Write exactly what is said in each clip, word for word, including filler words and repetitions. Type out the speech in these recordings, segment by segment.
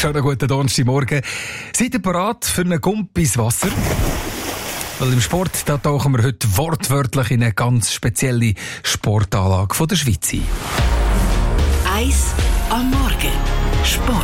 Schönen guten Donnerstagmorgen. Seid ihr bereit für einen Gump ins Wasser? Weil im Sport, da tauchen wir heute wortwörtlich in eine ganz spezielle Sportanlage von der Schweiz ein. Eis am Morgen. Sport.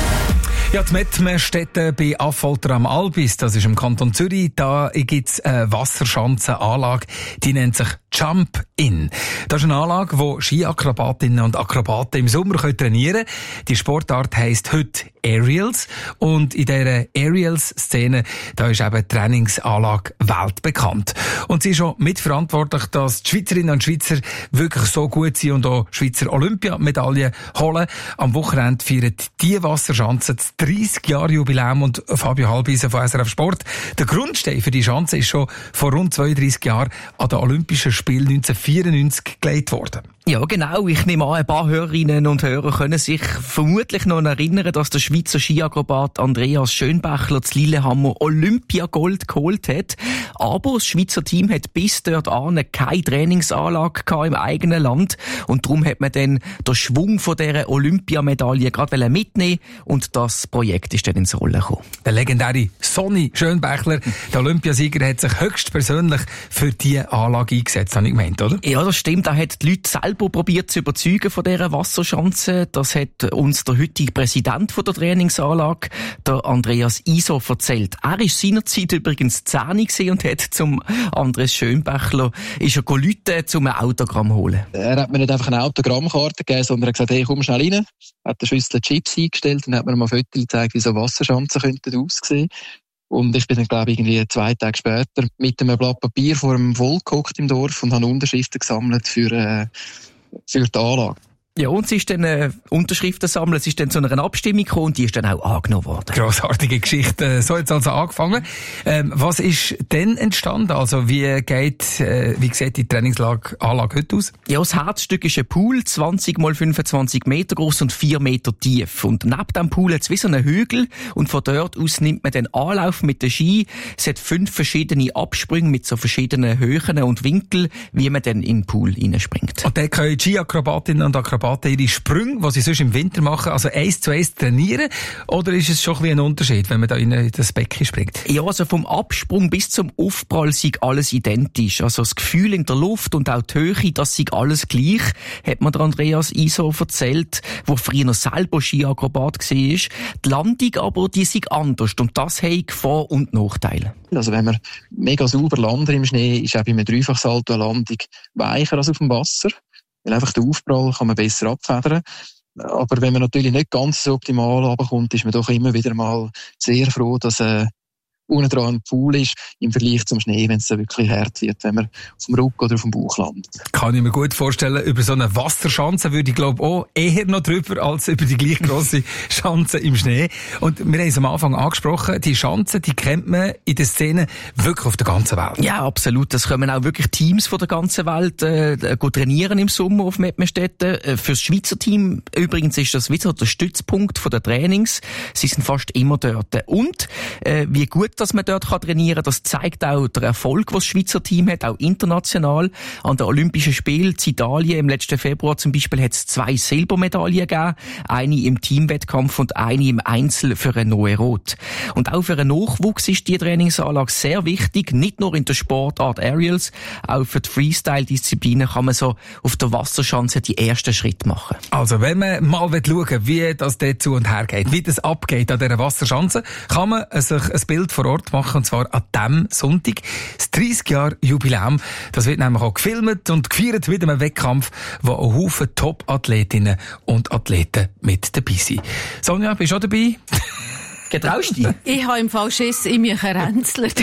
Ja, die Mettmerstätte bei Affolter am Albis, das ist im Kanton Zürich, da gibt es eine Wasserschanzenanlage, die nennt sich Jump In. Das ist eine Anlage, wo Skiakrobatinnen und Akrobaten im Sommer trainieren können. Die Sportart heisst heute Aerials und in dieser Aerials-Szene, da ist eben die Trainingsanlage weltbekannt. Und sie ist schon mitverantwortlich, dass die Schweizerinnen und Schweizer wirklich so gut sind und auch Schweizer Olympiamedaillen holen. Am Wochenende feiern die Wasserschanzen das dreissig Jahre Jubiläum und Fabio Halbisen von S R F Sport. Der Grundstein für die Schanze ist schon vor rund zweiunddreissig Jahren an den Olympischen Spielen neunzehnhundertvierundneunzig gelegt worden. Ja, genau. Ich nehme an, ein paar Hörerinnen und Hörer können sich vermutlich noch erinnern, dass der Schweizer Skiakrobat Andreas Schönbächler zu Lillehammer Olympiagold geholt hat. Aber das Schweizer Team hat bis dort an keine Trainingsanlage gehabt im eigenen Land. Und darum hat man dann den Schwung von dieser Olympiamedaille gerade mitnehmen und das Projekt ist dann ins Rollen gekommen. Der legendäre Sonny Schönbächler, der Olympiasieger, hat sich höchstpersönlich für diese Anlage eingesetzt, habe ich gemeint, oder? Ja, das stimmt. Er hat die Leute selber probiert zu überzeugen von dieser Wasserschanze. Das hat uns der heutige Präsident von der Trainingsanlage, der Andreas Iso, erzählt. Er war seinerzeit übrigens zehn und hat zum Andres Schönbächler ist er gerufen, um ein Autogramm zu holen. Er hat mir nicht einfach eine Autogrammkarte gegeben, sondern er hat gesagt, hey, komm schnell rein. Er hat eine Schüssel Chips eingestellt und hat mir mal Fotos gezeigt, wie so Wasserschanzen könnten aussehen. Und ich bin dann, glaube ich, irgendwie zwei Tage später mit einem Blatt Papier vor einem Volk gehockt im Dorf und habe Unterschriften gesammelt für, äh, für die Anlage. Ja, und sie ist dann äh, Unterschriften sammeln, sie ist dann zu einer Abstimmung gekommen und die ist dann auch angenommen worden. Grossartige Geschichte. So jetzt also angefangen. Ähm, was ist denn entstanden? Also wie geht, äh, wie sieht die Trainingsanlage heute aus? Ja, das Herzstück ist ein Pool, zwanzig mal fünfundzwanzig Meter groß und vier Meter tief. Und neben dem Pool hat es wie so einen Hügel und von dort aus nimmt man den Anlauf mit den Ski. Es hat fünf verschiedene Absprünge mit so verschiedenen Höhen und Winkeln, wie man dann in den Pool reinspringt. Und dann können Ski-Akrobatinnen und Akrobaten ihre Sprünge, die sie sonst im Winter machen, also eins zu eins trainieren? Oder ist es schon ein bisschen ein Unterschied, wenn man da in das Becken springt? Ja, also vom Absprung bis zum Aufprall sei alles identisch. Also das Gefühl in der Luft und auch die Höhe, das sei alles gleich, hat mir der Andreas Iso erzählt, der früher noch selber Skiakrobat war. Die Landung aber, die sei anders und das hat Vor- und Nachteile. Also wenn man mega sauber landet im Schnee, ist auch bei einem Dreifachsalto eine Landung weicher als auf dem Wasser. Weil einfach den Aufprall kann man besser abfedern. Aber wenn man natürlich nicht ganz so optimal runterkommt, ist man doch immer wieder mal sehr froh, dass äh, unten dran ein Pool ist, im Vergleich zum Schnee, wenn es dann wirklich hart wird, wenn man auf dem Rücken oder auf dem Bauch landet. Kann ich mir gut vorstellen, über so eine Wasserschanze würde ich glaube auch eher noch drüber, als über die gleich grosse Schanze im Schnee. Und wir haben es am Anfang angesprochen, die Schanze, die kennt man in der Szene wirklich auf der ganzen Welt. Ja, absolut. Das kommen auch wirklich Teams von der ganzen Welt äh, trainieren im Sommer auf Mettmerstetten. Äh, für das Schweizer Team übrigens ist das wieder der Stützpunkt von der Trainings. Sie sind fast immer dort. Und äh, wie gut dass man dort trainieren kann, das zeigt auch der Erfolg, was das Schweizer Team hat, auch international. An den Olympischen Spielen in Italien im letzten Februar zum Beispiel hat es zwei Silbermedaillen gegeben, eine im Teamwettkampf und eine im Einzel für ein Noe Roth. Und auch für einen Nachwuchs ist die Trainingsanlage sehr wichtig, nicht nur in der Sportart Aerials, auch für die Freestyle-Disziplinen kann man so auf der Wasserschanze die ersten Schritte machen. Also wenn man mal schauen will, wie das dort zu und her geht, wie das abgeht an dieser Wasserschanze, kann man sich ein Bild vor Ort machen, und zwar an diesem Sonntag. Das dreissig Jahre Jubiläum. Das wird nämlich auch gefilmt und gefeiert mit einem Wettkampf, wo ein Haufen Top-Athletinnen und Athleten mit dabei sind. Sonja, bist du auch dabei? Getraust du dich? Ich habe im Fall Schiss in mich geränzelt.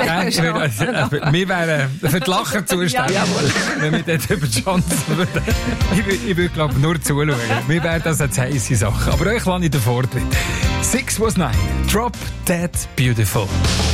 Wir wären für die Lacher zuständig, ja, wenn wir dort über die Chance würden. Ich würde, ich würde glaube nur zuschauen. Mir wäre das eine heisse Sache. Aber euch lasse ich den Vortritt. Six was nine. Drop Dead Beautiful.